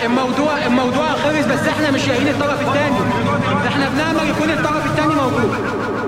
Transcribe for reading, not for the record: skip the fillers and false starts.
الموضوع خلص، بس احنا مش لاقيين الطرف الثاني. احنا بنعمل يكون الطرف الثاني موجود.